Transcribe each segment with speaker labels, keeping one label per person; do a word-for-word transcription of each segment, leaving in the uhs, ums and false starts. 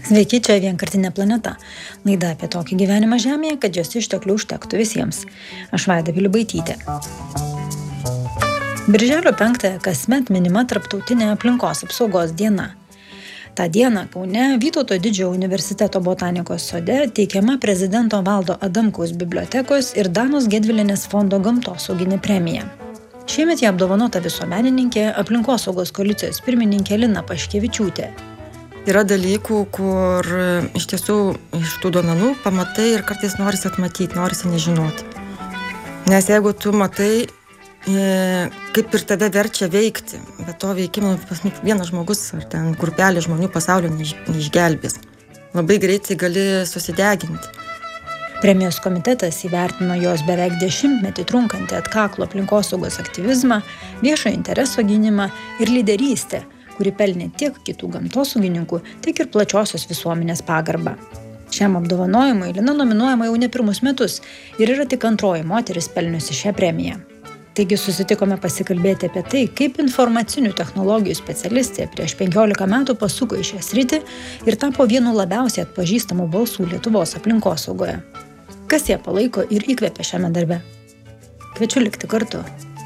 Speaker 1: Sveiki, čia Vienkartinė planeta. Laida apie tokį gyvenimą Žemėje, kad jos išteklių užtektų visiems. Aš Vaida Pilibaitytė. Birželio penktąją kasmet minima Tarptautinė aplinkos apsaugos diena. Ta diena Kaune Vytauto Didžiojo universiteto botanikos sode teikiama prezidento Valdo Adamkaus bibliotekos ir Danos Gedvilienės fondo gamtosauginė premija. Šiemet ją apdovanota visuomenininkė, aplinkosaugos koalicijos pirmininkė Lina Paškevičiūtė.
Speaker 2: Yra dalykų, kur iš tiesų iš tų duomenų pamatai ir kartais norisi atmatyti, norisi nežinoti. Nes jeigu tu matai, kaip ir tave verčia veikti, bet to veikimo vienas žmogus ar ten grupelė žmonių pasaulio neišgelbės. Labai greitai gali susideginti.
Speaker 1: Premijos komitetas įvertino jos beveik dešimtmetį trunkantį atkaklų aplinkosaugos aktyvizmą, viešo intereso gynimą ir lyderystę, kuri pelnė tiek kitų gamtosaugininkų, tiek ir plačiosios visuomenės pagarbą. Šiam apdovanojimui Lina nominuojama jau ne pirmus metus ir yra tik antroji moteris pelniusi šią premiją. Taigi susitikome pasikalbėti apie tai, kaip informacinių technologijų specialistė prieš penkiolika metų pasuko į šią sritį ir tapo vienu labiausiai atpažįstamų balsų Lietuvos aplinkosaugoje. Kas ją palaiko ir įkvepia šiame darbe? Kviečiu likti kartu.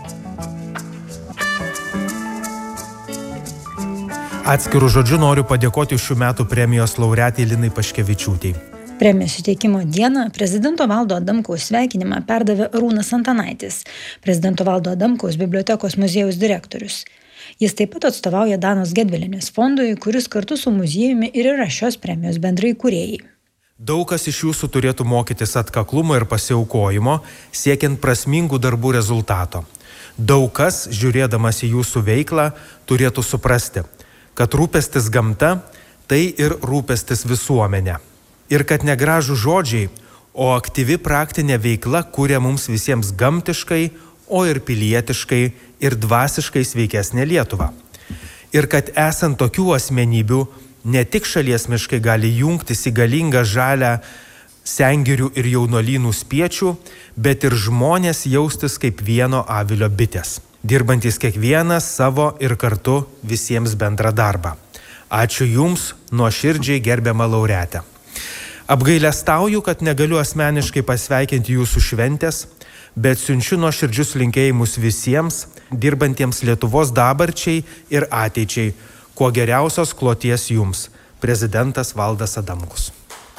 Speaker 3: Atskirų žodžių noriu padėkoti šių metų premijos laureatei Linai Paškevičiūtei.
Speaker 1: Premijos suteikimo dieną prezidento Valdo Adamkaus sveikinimą perdavė Arūnas Antanaitis, prezidento Valdo Adamkaus bibliotekos muziejaus direktorius. Jis taip pat atstovauja Danos Gedvilienės fondui, kuris kartu su muziejumi ir yra šios premijos bendrai kūrėjai.
Speaker 3: Daug kas iš jūsų turėtų mokytis atkaklumo ir pasiaukojimo, siekiant prasmingų darbų rezultato. Daug kas, žiūrėdamas į jūsų veiklą, turėtų suprasti, kad rūpestis gamta tai ir rūpestis visuomenė. Ir kad ne gražų žodžiai, o aktyvi praktinė veikla kuria mums visiems gamtiškai, o ir pilietiškai ir dvasiškai sveikesnė Lietuva. Ir kad esant tokių asmenybių, ne tik šalies miškai gali jungtis į galingą žalią sengirių ir jaunuolynų spiečių, bet ir žmonės jaustis kaip vieno avilio bitės, dirbantys kiekvienas savo ir kartu visiems bendrą darbą. Ačiū Jums, nuoširdžiai gerbiama laureatė. Apgailestauju, kad negaliu asmeniškai pasveikinti Jūsų šventės, bet siunčiu nuoširdžius linkėjimus visiems, dirbantiems Lietuvos dabarčiai ir ateičiai. Kuo geriausios kloties Jums, prezidentas Valdas Adamkus.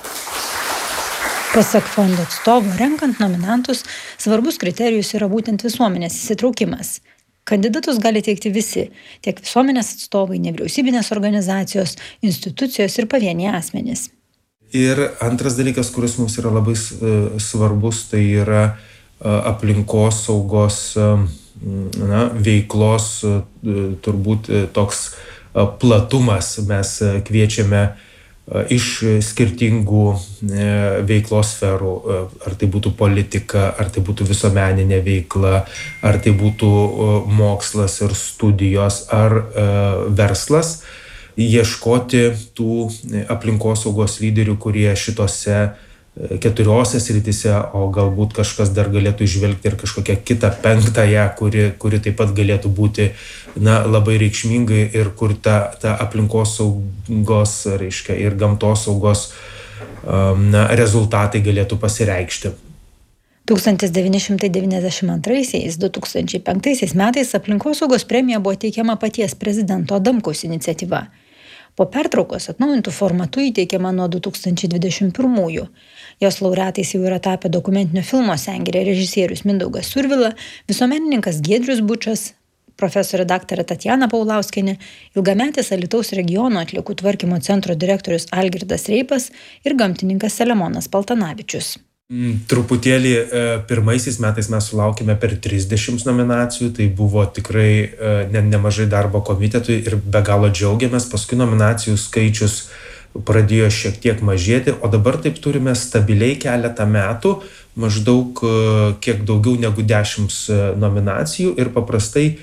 Speaker 1: Pasak fondo atstovo, renkant nominantus, svarbus kriterijus yra būtent visuomenės įsitraukimas. Kandidatus gali teikti visi, tiek visuomenės atstovai, nevyriausybinės organizacijos, institucijos ir pavieniai asmenys.
Speaker 4: Ir antras dalykas, kuris mums yra labai svarbus, tai yra aplinkosaugos na, veiklos turbūt toks platumas. Mes kviečiame iš skirtingų veiklos sferų, ar tai būtų politika, ar tai būtų visuomeninė veikla, ar tai būtų mokslas ir studijos, ar verslas, ieškoti tų aplinkosaugos lyderių, kurie šitose keturiose srityse, o galbūt kažkas dar galėtų žvelgti ir kažkokią kitą penktąją, kuri, kuri taip pat galėtų būti na, labai reikšmingai ir kur ta, ta aplinkosaugos, reiškia, ir gamtosaugos na, rezultatai galėtų pasireikšti.
Speaker 1: tūkstantis devyni šimtai devyniasdešimt antraisiais - du tūkstančiai penktaisiais metais aplinkosaugos premija buvo teikiama paties prezidento Adamkaus iniciatyva. Po pertraukos atnaujintų formatų įteikiama nuo du tūkstančiai dvidešimt pirmųjų. Jos laureatais jau yra tapę dokumentinio filmo Sengirė režisierius Mindaugas Survila, visuomenininkas Giedrius Bučas, profesorė daktarė Tatjana Paulauskienė, ilgametis Alytaus regiono atliekų tvarkymo centro direktorius Algirdas Reipas ir gamtininkas Selemonas Paltanavičius.
Speaker 4: Truputėlį pirmaisiais metais mes sulaukėme per trisdešimt nominacijų, tai buvo tikrai ne, nemažai darbo komitetui ir be galo džiaugiamės. Paskui nominacijų skaičius pradėjo šiek tiek mažėti, o dabar taip turime stabiliai keletą metų, maždaug kiek daugiau negu dešimt nominacijų ir paprastai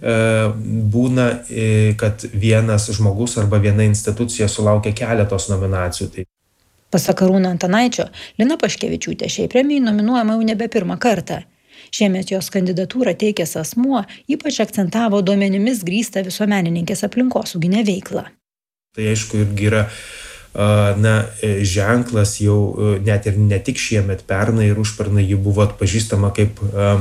Speaker 4: būna, kad vienas žmogus arba viena institucija sulaukia keletos nominacijų. Tai
Speaker 1: Pasak Arūno Antanaičio, Lina Paškevičiūtė šiai premijai nominuojama jau nebe pirmą kartą. Šiemet jos kandidatūrą teikęs asmuo ypač akcentavo duomenimis grįstą visuomenininkės aplinkosauginę veiklą.
Speaker 4: Tai aišku irgi yra na, ženklas jau net ir ne tik šiemet, pernai ir užpernai ji buvo atpažįstama kaip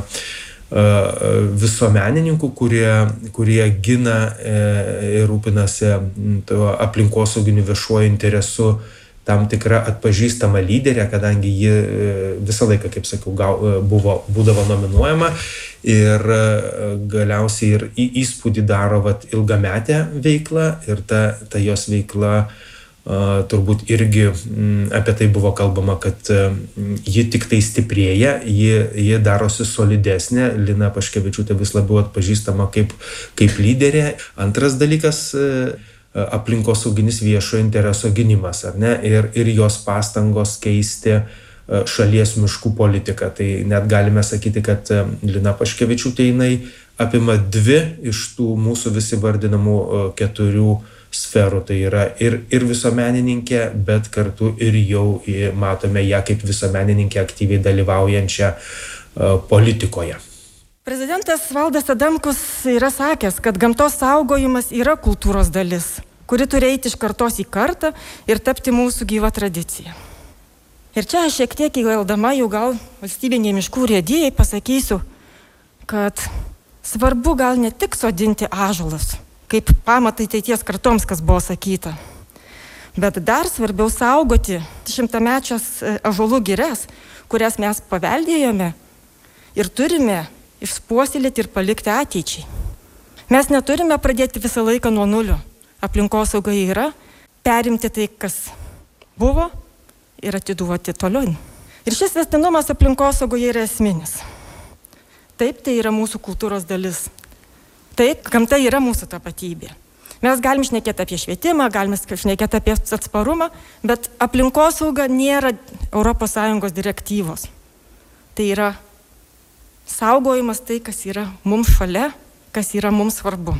Speaker 4: visuomenininkų, kurie, kurie gina ir rūpinasi aplinkosauginiu viešuoju interesu, tam tikra atpažįstama lyderė, kadangi ji visą laiką, kaip sakiau, buvo, būdavo nominuojama ir galiausiai ir įspūdį daro vat, ilgametę veiklą ir ta, ta jos veikla uh, turbūt irgi m, apie tai buvo kalbama, kad uh, ji tik tai stiprėja, ji, ji darosi solidesnė, Lina Paškevičiūtė vis labiau atpažįstama kaip, kaip lyderė. Antras dalykas uh, aplinkosauginis viešo intereso gynimas, ar ne, ir, ir jos pastangos keisti šalies miškų politiką. Tai net galime sakyti, kad Lina Paškevičiūtė jinai apima dvi iš tų mūsų visi vardinamų keturių sferų. Tai yra ir, ir visuomenininkė, bet kartu ir jau matome ją kaip visuomenininkę aktyviai dalyvaujančią politikoje.
Speaker 2: Prezidentas Valdas Adamkus yra sakęs, kad gamtos saugojimas yra kultūros dalis, kuri turi eiti iš kartos į kartą ir tapti mūsų gyva tradicija. Ir čia aš šiek tiek įgaildama jau gal valstybiniai miškų urėdijai pasakysiu, kad svarbu gal ne tik sodinti ąžuolus, kaip pamatai ateities kartoms, kas buvo sakyta, bet dar svarbiau saugoti šimtamečias ąžuolų girias, kurias mes paveldėjome ir turime išpuoselėti ir palikti ateičiai. Mes neturime pradėti visą laiką nuo nulio. Aplinkosauga yra perimti tai, kas buvo ir atiduoti toliau. Ir šis tęstinumas aplinkosaugoje yra esminis. Taip, tai yra mūsų kultūros dalis. Taip, gamta yra mūsų tapatybė. Mes galim šnekėti apie švietimą, galim šnekėti apie atsparumą, bet aplinkosauga nėra Europos Sąjungos direktyvos. Tai yra saugojimas tai, kas yra mums šalia, kas yra mums svarbu.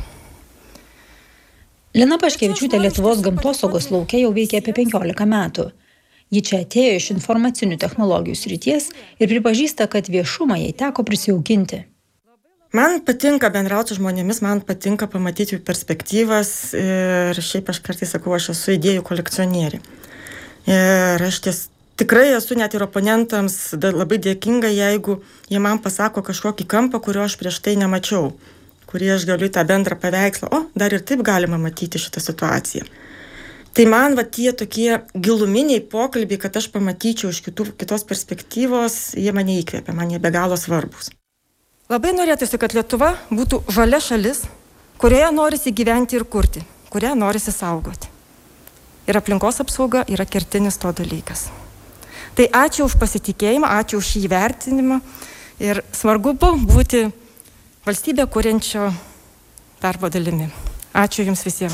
Speaker 1: Lina Paškevičiūtė Lietuvos gamtosaugos lauke jau veikia apie penkiolika metų. Ji čia atėjo iš informacinių technologijų srities ir pripažįsta, kad viešumą jai teko prisijaukinti.
Speaker 2: Man patinka bendrauti žmonėmis, man patinka pamatyti jų perspektyvas ir šiaip aš kartais sakau, aš esu idėjų kolekcionierė. Ir aš ties tikrai esu net ir oponentams labai dėkinga, jeigu jie man pasako kažkokį kampą, kurio aš prieš tai nemačiau, kurį aš galiu į tą bendrą paveikslą, o dar ir taip galima matyti šitą situaciją. Tai man va tie tokie giluminiai pokalbiai, kad aš pamatyčiau iš kitų, kitos perspektyvos, jie mane įkvėpia, man jie be galo svarbus. Labai norėtųsi, kad Lietuva būtų žalia šalis, kurioje norisi gyventi ir kurti, kurią norisi saugoti. Ir aplinkos apsauga yra kertinis to dalykas. Tai ačiū už pasitikėjimą, ačiū už šį įvertinimą ir svarbu būti valstybė kuriančio darbo dalimi. Ačiū Jums visiems.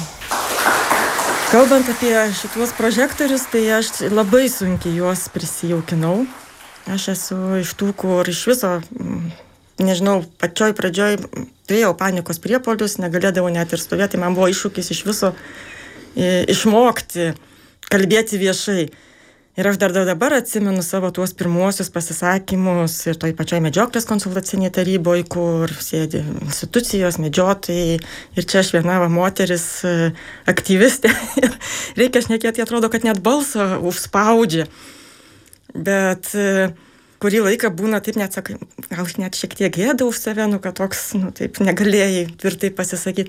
Speaker 2: Kalbant apie šituos prožektorius, tai aš labai sunkiai juos prisijaukinau. Aš esu iš tų, kur iš viso, nežinau, pačioj pradžioj turėjau panikos priepuolius, negalėdavau net ir stovėti, man buvo iššūkis iš viso išmokti kalbėti viešai. Ir aš dar dabar atsimenu savo tuos pirmuosius pasisakymus ir toj pačioj medžioklės konsultacinėje taryboje, kur sėdi institucijos, medžiotojai ir čia aš viena va, moteris aktyvistė. Reikia šnekėti, atrodo, kad net balsą užspaudžia. Bet kurį laiką būna taip net sakai, gal net šiek tiek gėda už save, nu, kad toks, nu, taip negalėjai tvirtai pasisakyti.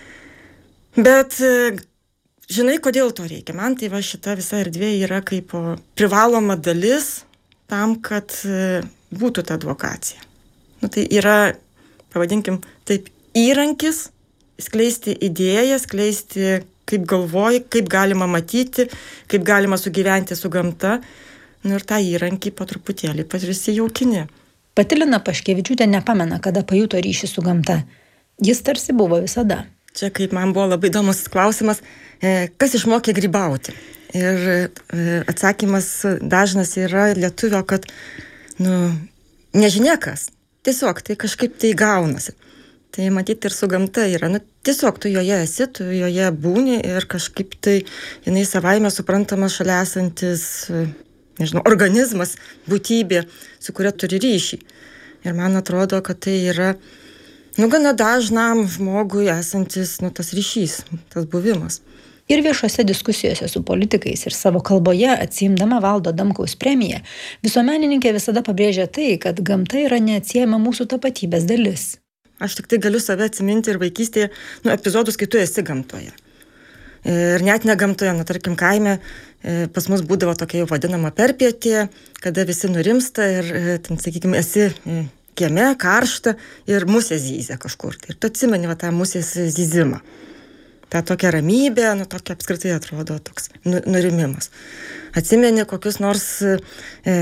Speaker 2: Bet žinai, kodėl to reikia? Man tai va šita visa erdvė yra kaip privaloma dalis tam, kad būtų ta advokacija. Nu, tai yra, pavadinkim, taip įrankis skleisti idėją, skleisti kaip galvoji, kaip galima matyti, kaip galima sugyventi su gamta. Nu, ir tą įrankį po truputėlį prisijaukinį.
Speaker 1: Pati Lina Paškevičiūtė nepamena, kada pajuto ryšį su gamta. Jis tarsi buvo visada.
Speaker 2: Čia kaip man buvo labai įdomus klausimas, kas išmokė grybauti. Ir atsakymas dažnas yra lietuvio, kad nu, nežinia kas. Tiesiog tai kažkaip tai gaunasi. Tai matyti ir su gamta yra. Nu, tiesiog tu joje esi, tu joje būni ir kažkaip tai jinai savaime suprantamas šalia esantis, nežinau, organizmas, būtybė, su kuria turi ryšį. Ir man atrodo, kad tai yra nu, gana dažnam žmogui esantis nu, tas ryšys, tas buvimas.
Speaker 1: Ir viešose diskusijose su politikais ir savo kalboje atsiimdama Valdo Adamkaus premiją, visuomenininkė visada pabrėžia tai, kad gamta yra neatsiejama mūsų tapatybės dalis.
Speaker 2: Aš tik tai galiu save atsiminti ir vaikystėje, nu, epizodus, kai tu esi gamtoje. Ir net ne gamtoje, nu, tarkim, kaime pas mus būdavo tokia jau vadinama perpietė, kada visi nurimsta ir, ten, sakykime, esi kieme, karšta ir musė zyzia kažkur. Ir tu atsimeni va, tą musės zyzimą. Ta tokia ramybė, nu, tokia apskritai atrodo toks nurimimas. Atsimeni kokius nors e,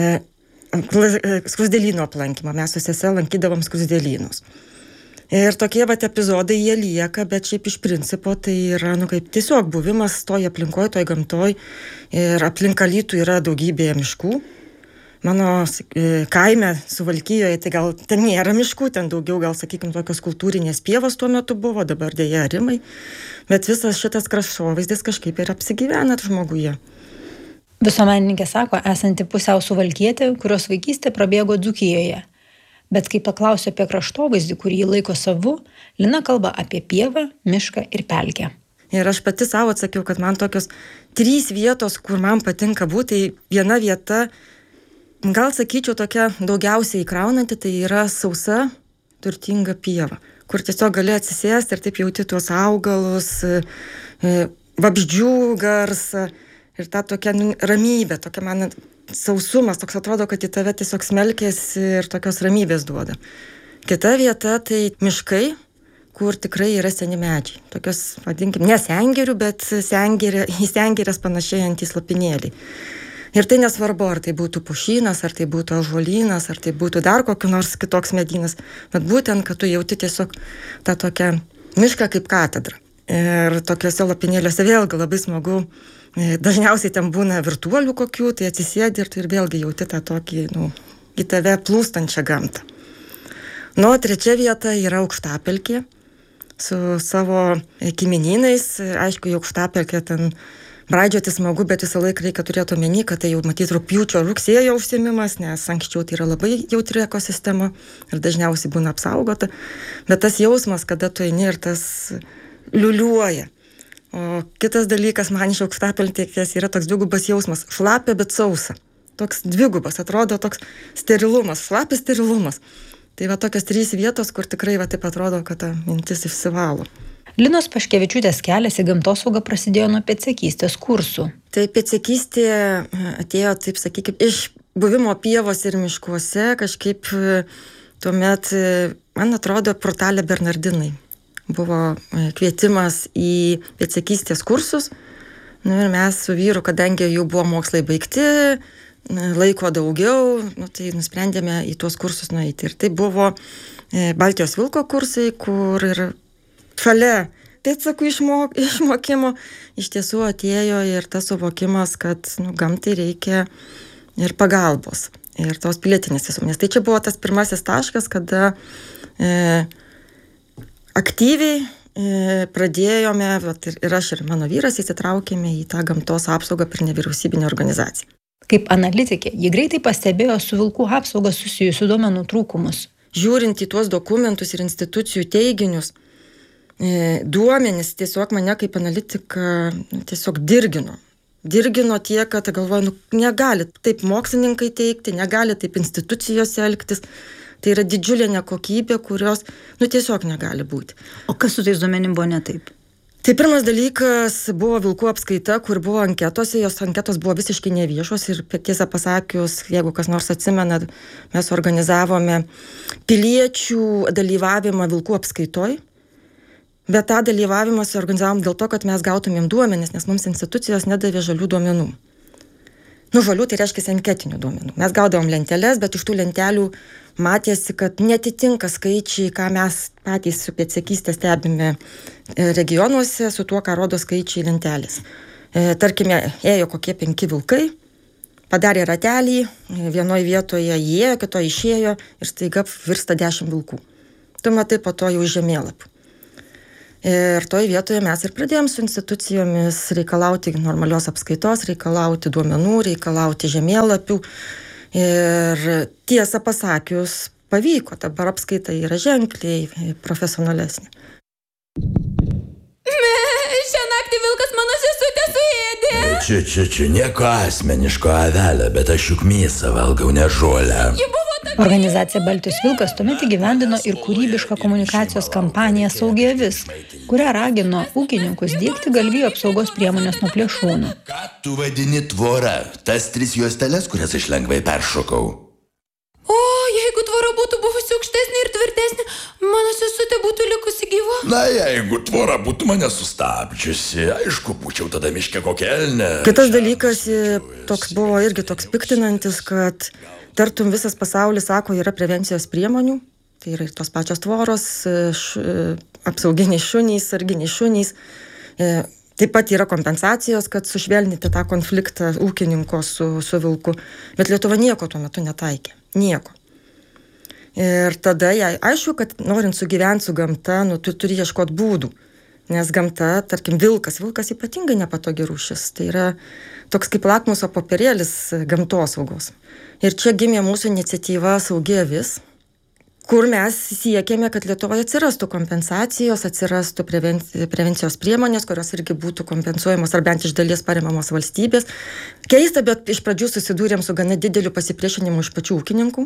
Speaker 2: skruzdėlyno aplankymą. Mes su sese lankydavom skruzdėlynus. Ir tokie vat epizodai jie lieka, bet šiaip iš principo tai yra, nu, kaip tiesiog buvimas toj aplinkoje, toj gamtoj. Ir aplink Alytų yra daugybė miškų. Mano kaime Suvalkijoje, tai gal ten nėra miškų, ten daugiau gal, sakykime, tokios kultūrinės pievos tuo metu buvo, dabar dėja arimai, bet visas šitas kraštovaizdis kažkaip ir apsigyvena žmoguje.
Speaker 1: Visuomenininkė sako, esanti pusiau suvalkietė, kurios vaikystė prabėgo Dzūkijoje. Bet kai paklausiu apie kraštovaizdį, kurį jį laiko savu, Lina kalba apie pievą, mišką ir pelkę.
Speaker 2: Ir aš pati savo atsakiau, kad man tokios trys vietos, kur man patinka būti, tai viena vieta, gal sakyčiau tokia daugiausiai įkraunanti, tai yra sausa, turtinga pieva, kur tiesiog gali atsisėsti ir taip jauti tuos augalus, vabzdžių garsą ir tą tokią ramybę, tokia man sausumas, toks atrodo, kad į tave tiesiog smelkėsi ir tokios ramybės duoda. Kita vieta tai miškai, kur tikrai yra seni medžiai. Tokios, vadinkim, ne sengerių, bet sengirė, į sengirės panašėjantys lapinėliai. Ir tai nesvarbu, ar tai būtų pušynas, ar tai būtų ąžuolynas, ar tai būtų dar kokiu nors kitoks medynas, bet būtent, kad tu jauti tiesiog tą tokią mišką kaip katedrą. Ir tokiuose lapinėliuose vėlgi labai smagu, dažniausiai ten būna virtuolių kokių, tai atsisėdi ir tu ir vėlgi jauti tą tokį, nu, į tave plūstančią gamtą. Nu, trečia vieta yra aukštapelkė su savo kaimynynais. Aišku, į aukštapelkę ten braidžioti smagu, bet visą laiką reikia turėti omeny, kad tai jau matyti rugpjūčio rugsėjo užsiėmimas, nes anksčiau tai yra labai jautri ekosistema ir dažniausiai būna apsaugota. Bet tas jausmas, kada tu eini ir tas liuliuoja. O kitas dalykas, man iš aukštapelkės yra toks dvigubas jausmas. Šlapia, bet sausa. Toks dvigubas, atrodo toks sterilumas, šlapis sterilumas. Tai va tokios trys vietos, kur tikrai va taip atrodo, kad ta mintis išsivalo.
Speaker 1: Linos Paškevičiūtės kelias į gamtosaugą prasidėjo nuo pėdsekystės kursų.
Speaker 2: Tai pėdsekystė atėjo, taip sakykime, iš buvimo pievos ir miškuose, kažkaip tuomet, man atrodo, portale Bernardinai buvo kvietimas į pėdsekystės kursus. Nu, ir mes su vyru, kadangi jau buvo mokslai baigti, laiko daugiau, nu, tai nusprendėme į tuos kursus nueiti. Ir tai buvo Baltijos vilko kursai, kur ir šalia pėdsakų išmok, išmokymo iš tiesų atėjo ir tas suvokimas, kad nu, gamtai reikia ir pagalbos, ir tos pilietinės visuomenės. Tai čia buvo tas pirmasis taškas, kada e, aktyviai e, pradėjome, vat, ir, ir aš ir mano vyras įsitraukėme į tą gamtos apsaugą per nevyriausybinę organizaciją.
Speaker 1: Kaip analitikė, ji greitai pastebėjo su vilkų apsauga susijusių duomenų trūkumus.
Speaker 2: Žiūrint į tuos dokumentus ir institucijų teiginius, duomenys tiesiog mane kaip analitiką tiesiog dirgino. Dirgino tiek, kad galvoju, nu, negali taip mokslininkai teikti, negali taip institucijos elgtis. Tai yra didžiulė nekokybė, kurios nu, tiesiog negali būti.
Speaker 1: O kas su tais duomenim buvo ne taip?
Speaker 2: Tai pirmas dalykas buvo vilkų apskaita, kur buvo anketose, jos anketos buvo visiškai neviešos ir tiesą pasakius, jeigu kas nors atsimena, mes organizavome piliečių dalyvavimą vilkų apskaitoj. Bet tą dalyvavimą suorganizavom dėl to, kad mes gautumėm duomenis, nes mums institucijos nedavė žalių duomenų. Nu, žalių tai reiškia anketinių duomenų. Mes gaudavom lenteles, bet iš tų lentelių matėsi, kad netitinka skaičiai, ką mes patys su pėdsekystė stebime regionuose, su tuo, ką rodo skaičiai lentelės. E, tarkime, ėjo kokie penki vilkai, padarė ratelį, vienoje vietoje įėjo, kitoje išėjo ir staiga virsta dešimt vilkų. Tu matai po to jau žemėlapį. Ir toje vietoje mes ir pradėjom su institucijomis reikalauti normalios apskaitos, reikalauti duomenų, reikalauti žemėlapių. Ir tiesą pasakius, pavyko, dabar apskaita yra ženkliai profesionalesnė.
Speaker 5: Me, šiandien naktį vilkas mano sesutę suėdė.
Speaker 6: Čia, čia, čia nieko asmeniško, Avelė, bet aš juk mėsą valgau, ne žolę.
Speaker 1: Organizacija Baltijos vilkas tuomet įgyvendino ir kūrybišką komunikacijos kampaniją Saugi avis, kurią ragino ūkininkus diegti galvijų apsaugos priemonės nuo plėšrūnų.
Speaker 6: Ką tu vadini tvora? Tas tris juosteles, kurias aš lengvai peršokau.
Speaker 5: O, jeigu tvora būtų buvusi aukštesnė ir tvirtesnė, mano sesutė būtų likusi gyva.
Speaker 6: Na, jeigu tvora būtų mane sustabdžiusi, aišku, būčiau tada miške kokia elnė.
Speaker 2: Kitas dalykas toks buvo irgi toks piktinantis, kad tartum visas pasaulis sako, yra prevencijos priemonių, tai yra ir tos pačios tvoros, š, apsauginiai šunys, sarginiai šunys. Taip pat yra kompensacijos, kad sušvelninti tą konfliktą ūkininko su, su vilku. Bet Lietuva nieko tuo metu netaikė. Nieko. Ir tada jai aišku, kad norint sugyventi su gamta, nu, tu turi ieškoti būdų. Nes gamta, tarkim, vilkas, vilkas ypatingai nepatogi rūšis. Tai yra toks kaip lakmuso popierėlis gamtosaugos. Ir čia gimė mūsų iniciatyva Saugi avis, kur mes siekėme, kad Lietuvoje atsirastų kompensacijos, atsirastų prevenci- prevencijos priemonės, kurios irgi būtų kompensuojamos ar bent iš dalies paremamos valstybės. Keista, bet iš pradžių susidūrėm su gana dideliu pasipriešinimu iš pačių ūkininkų,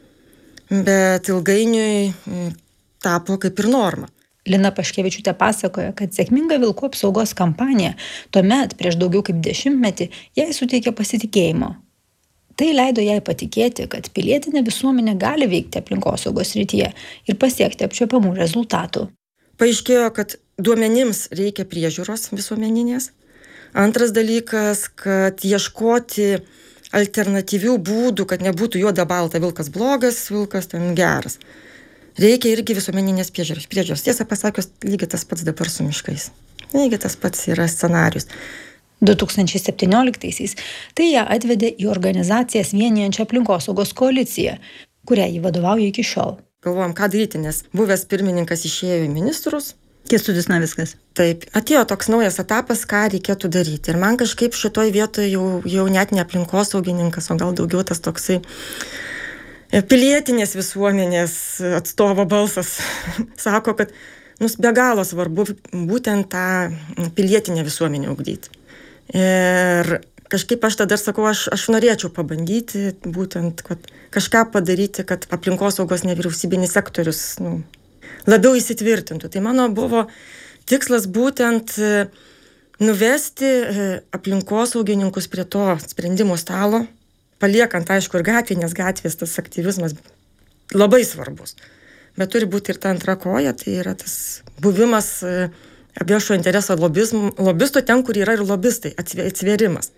Speaker 2: bet ilgainiui tapo kaip ir norma.
Speaker 1: Lina Paškevičiūtė pasakoja, kad sėkminga vilkų apsaugos kampanija tuomet prieš daugiau kaip dešimtmetį jai suteikė pasitikėjimo. Tai leido jai patikėti, kad pilietinė visuomenė gali veikti aplinkosaugos srityje ir pasiekti apčiuopiamų rezultatų.
Speaker 2: Paaiškėjo, kad duomenims reikia priežiūros visuomeninės. Antras dalykas, kad ieškoti alternatyvių būdų, kad nebūtų juoda balta, vilkas blogas, vilkas ten geras. Reikia irgi visuomeninės priežiūros. Priežiūros, tiesą pasakius, lygiai tas pats dabar su miškais. Lygiai tas pats yra scenarius.
Speaker 1: du tūkstančiai septynioliktaisiais tai ją atvedė į organizacijas vienijančią aplinkosaugos koaliciją, kurią ji vadovauja iki šiol.
Speaker 2: Galvojom, ką daryti, nes buvęs pirmininkas išėjo į ministrus.
Speaker 1: Kęstutis Navickas.
Speaker 2: Taip, atėjo toks naujas etapas, ką reikėtų daryti. Ir man kažkaip šitoj vietoje jau, jau net ne aplinkosaugininkas, o gal daugiau tas toksai pilietinės visuomenės atstovo balsas sako, kad nus be galo svarbu būtent tą pilietinę visuomenę ugdyti. Ir kažkaip aš tada sakau, aš, aš norėčiau pabandyti būtent, kad kažką padaryti, kad aplinkosaugos nevyriausybinis sektorius nu, labiau įsitvirtintų. Tai mano buvo tikslas būtent nuvesti aplinkosaugininkus prie to sprendimų stalo, paliekant, aišku, ir gatvė, nes gatvės tas aktyvizmas labai svarbus. Bet turi būti ir ta antra koja, tai yra tas buvimas viešo intereso lobistų ten, kur yra ir lobistai, atsvėrimas.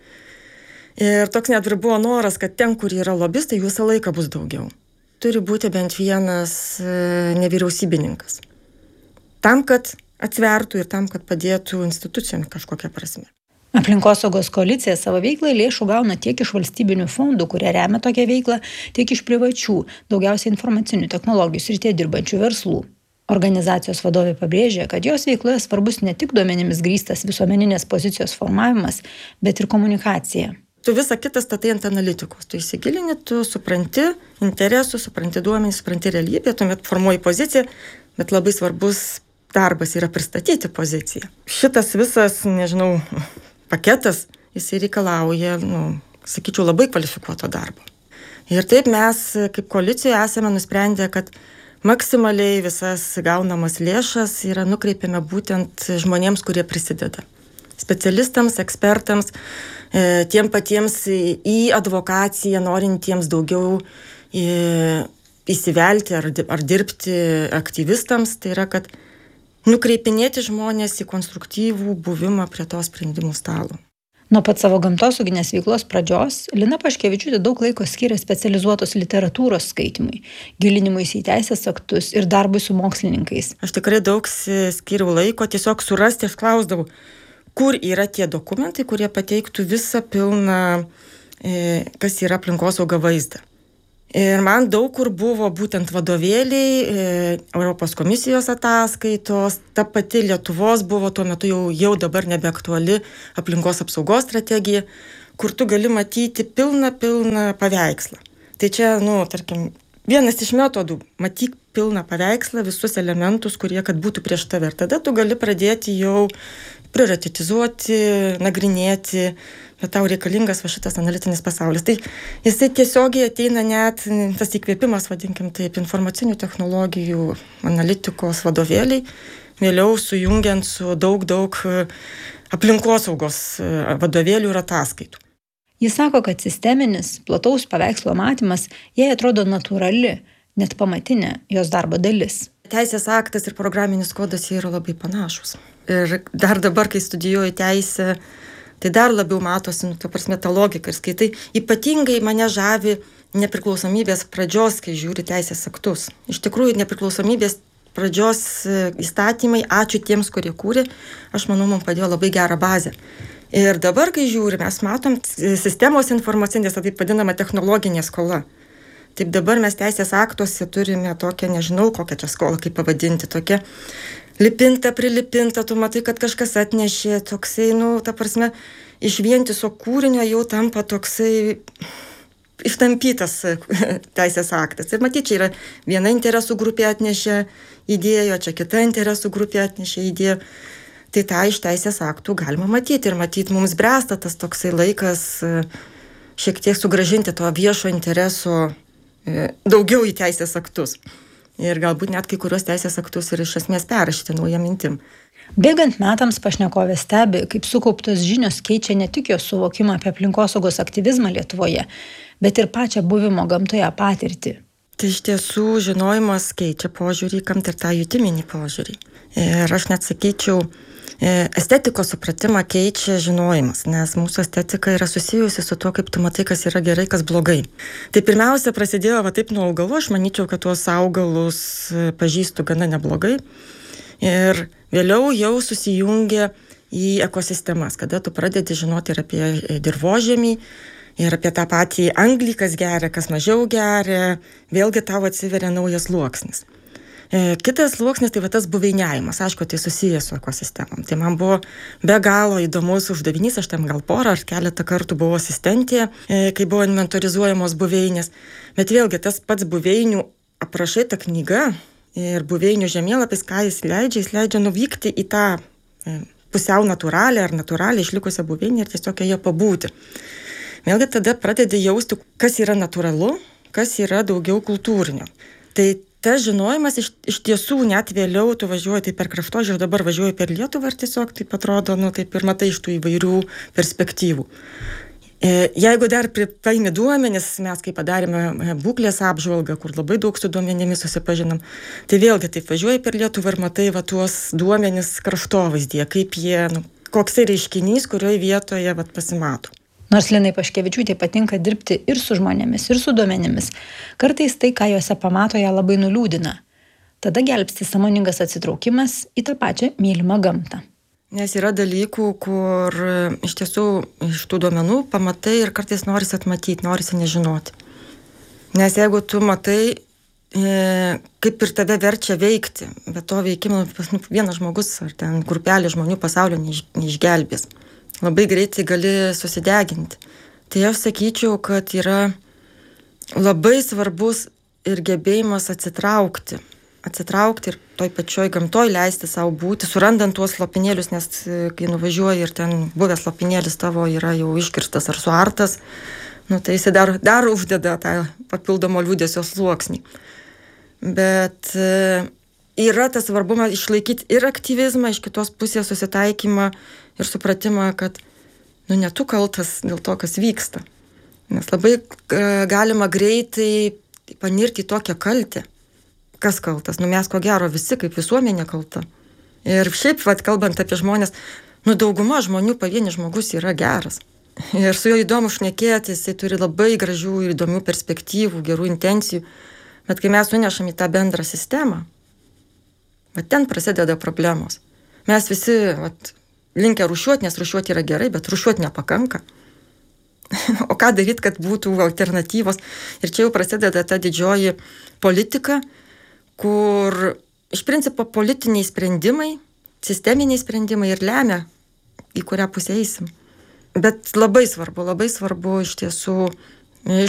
Speaker 2: Ir toks net ir buvo noras, kad ten, kur yra lobistai, jų visą laiką bus daugiau. Turi būti bent vienas nevyriausybininkas. Tam, kad atsvertų ir tam, kad padėtų institucijom kažkokią prasme.
Speaker 1: Aplinkosaugos koalicija savo veiklai lėšų gauna tiek iš valstybinių fondų, kurie remia tokią veiklą, tiek iš privačių, daugiausiai informacinių technologijų srityje dirbančių verslų. Organizacijos vadovė pabrėžė, kad jos veikloje svarbus ne tik duomenimis grįstas visuomeninės pozicijos formavimas, bet ir komunikacija.
Speaker 2: Tu visą kitą statai ant analitikos. Tu įsigilini, tu supranti interesų, supranti duomenys, supranti realybę, tuomet formuoji poziciją, bet labai svarbus darbas yra pristatyti poziciją. Šitas visas, nežinau, paketas, jisai reikalauja, nu, sakyčiau, labai kvalifikuoto darbo. Ir taip mes kaip koalicijoje esame nusprendę, kad maksimaliai visas gaunamas lėšas yra nukreipiame būtent žmonėms, kurie prisideda. Specialistams, ekspertams, e, tiem patiems į advokaciją, norintiems daugiau e, įsivelti ar, ar dirbti aktyvistams. Tai yra, kad nukreipinėti žmonės į konstruktyvų buvimą prie to sprendimų stalo.
Speaker 1: Nuo pat savo gamtosauginės veiklos pradžios Lina Paškevičiūtė daug laiko skiria specializuotos literatūros skaitimui, gilinimuisi į teisės aktus ir darbui su mokslininkais.
Speaker 2: Aš tikrai daug skiriau laiko, tiesiog surasti, aš klausdavau, kur yra tie dokumentai, kurie pateiktų visą pilną, e, kas yra aplinkosauga vaizdą. Ir man daug kur buvo būtent vadovėliai, e, Europos komisijos ataskaitos, ta pati Lietuvos buvo tuo metu jau, jau dabar nebeaktuali aplinkos apsaugos strategija, kur tu gali matyti pilną, pilną paveikslą. Tai čia, nu, tarkim, vienas iš metodų, matyk pilną paveikslą, visus elementus, kurie kad būtų prieš tave. Ir tada tu gali pradėti jau prioritetizuoti, nagrinėti, bet tau reikalingas va šitas analitinis pasaulis. Tai jisai tiesiogiai ateina net tas įkvėpimas, vadinkim taip, informacinių technologijų, analitikos vadovėliai, vėliau sujungiant su daug, daug aplinkosaugos vadovėlių ir ataskaitų.
Speaker 1: Jis sako, kad sisteminis, plataus paveikslo matymas jai atrodo natūrali, net pamatinė jos darbo dalis.
Speaker 2: Teisės aktas ir programinis kodas jie yra labai panašus. Ir dar dabar, kai studijuoju teisę, tai dar labiau matosi, nu, ta prasme, ta logika ir skaitai. Ypatingai mane žavi nepriklausomybės pradžios, kai žiūri teisės aktus. Iš tikrųjų, nepriklausomybės pradžios įstatymai, ačiū tiems, kurie kūrė, aš manau, mums padėjo labai gerą bazę. Ir dabar, kai žiūri, mes matom sistemos informacinės, taip vadinama technologinė skola. Taip dabar mes teisės aktuose turime tokią, nežinau, kokią čia skolą, kaip pavadinti, tokia lipinta, prilipinta, tu matai, kad kažkas atnešė, toksai, nu, ta prasme, iš vientiso kūrinio jau tampa toksai ištampytas teisės aktas. Ir matyt, čia yra viena interesų grupė atnešė idėją, čia kita interesų grupė atnešė idėją. Tai tą iš teisės aktų galima matyti ir matyti mums bręsta tas toksai laikas šiek tiek sugrąžinti to viešo intereso daugiau į teisės aktus. Ir galbūt net kai kurios teisės aktus ir iš esmės perrašyti naują mintim.
Speaker 1: Bėgant metams pašnekovė stebi, kaip sukauptos žinios keičia ne tik jos suvokimą apie aplinkosaugos aktyvizmą Lietuvoje, bet ir pačią buvimo gamtoje patirtį.
Speaker 2: Tai iš tiesų žinojimas keičia požiūrį, kam ir tą jutiminį požiūrį. Ir aš net sakyčiau, estetikos supratimą keičia žinojimas, nes mūsų estetika yra susijusi su tuo, kaip tu matai, kas yra gerai, kas blogai. Tai pirmiausia prasidėjo va taip nuo augalų, aš manyčiau, kad tuos augalus pažįstu gana neblogai. Ir vėliau jau susijungia į ekosistemas, kada tu pradedi žinoti ir apie dirvožemį, ir apie tą patį anglį, kas geria, kas mažiau geria, vėlgi tau atsiveria naujas sluoksnis. Kitas sluoksnis tai va tas buveiniavimas, aišku, tai susijęs su ekosistemom. Tai man buvo be galo įdomus uždavinys, aš tam gal porą ar keletą kartų buvau asistentė, kai buvo inventorizuojamos buveinės. Bet vėlgi tas pats buveinių aprašai, ta knyga ir buveinių žemėlapis, ką jis leidžia, jis leidžia nuvykti į tą pusiau natūralią ar natūraliai išlikusią buveinę ir tiesiog joje pabūti. Vėlgi tada pradedi jausti, kas yra natūralu, kas yra daugiau kultūrinio. Tai tas žinojimas iš, iš tiesų net vėliau tu važiuoji tai per kraštovaizdį, ir dabar važiuoji per Lietuvą ir tiesiog taip atrodo, nu taip ir matai iš tų įvairių perspektyvų. E, jeigu dar paimi duomenis, mes kai padarėme būklės apžvalgą, kur labai daug su duomenimis susipažinom, tai vėlgi taip važiuoji per Lietuvą ir matai va tuos duomenis kraštovaizdyje, kaip jie, nu, koks yra reiškinys, kurioje vietoje vat, pasimato.
Speaker 1: Nors Linai Paškevičiūtei patinka dirbti ir su žmonėmis, ir su duomenimis, kartais tai, ką juose pamato, ją labai nuliūdina. Tada gelbsti sąmoningas atsitraukimas į tą pačią mylimą gamtą.
Speaker 2: Nes yra dalykų, kur iš tiesų iš tų duomenų pamatai ir kartais norisi atmatyti, norisi nežinoti. Nes jeigu tu matai, e, kaip ir tave verčia veikti, bet to veikimo vienas žmogus ar ten grupelė žmonių pasaulio neiš, neišgelbės. Labai greitai gali susideginti. Tai aš sakyčiau, kad yra labai svarbus ir gebėjimas atsitraukti. Atsitraukti ir toj pačioj gamtoj leisti savo būti, surandant tuos lopinėlius, nes kai nuvažiuoji ir ten buvęs lopinėlis tavo yra jau iškirstas ar suartas, nu, tai jis dar, dar uždeda tą papildomo liūdesio sluoksnį. Bet e, yra tas svarbumas išlaikyti ir aktyvizmą, iš kitos pusės susitaikymą ir supratimą, kad nu, ne tu kaltas dėl to, kas vyksta. Nes labai e, galima greitai panirti į tokią kaltę. Kas kaltas? Nu, mes ko gero visi kaip visuomenė kalta. Ir šiaip, vat, kalbant apie žmonės, nu, dauguma žmonių, pavienis žmogus yra geras. Ir su juo įdomu šnekėti, jisai turi labai gražių ir įdomių perspektyvų, gerų intencijų. Bet kai mes sunešam į tą bendrą sistemą, vat ten prasideda problemos. Mes visi vat, linkę rūšiuoti, nes rūšiuoti yra gerai, bet rūšiuoti nepakanka. O ką daryti, kad būtų alternatyvos? Ir čia jau prasideda ta didžioji politika, kur iš principo politiniai sprendimai, sisteminiai sprendimai ir lemia, į kurią pusę eisim. Bet labai svarbu, labai svarbu iš tiesų